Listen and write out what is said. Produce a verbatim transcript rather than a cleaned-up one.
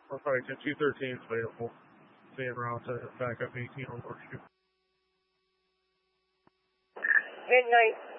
Or probably two thirteen is available. Stay en route to back up eighteen on North Shoe. Midnight.